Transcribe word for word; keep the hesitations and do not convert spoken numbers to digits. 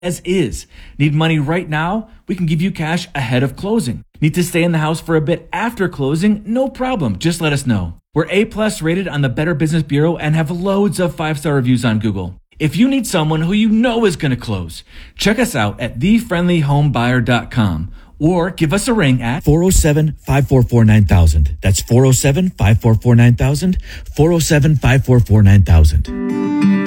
as is. Need money right now? We can give you cash ahead of closing. Need to stay in the house for a bit after closing? No problem. Just let us know. We're A-plus rated on the Better Business Bureau and have loads of five-star reviews on Google. If you need someone who you know is going to close, check us out at the friendly home buyer dot com or give us a ring at four oh seven, five four four, nine thousand. That's four oh seven, five four four, nine thousand, four oh seven, five four four, nine thousand.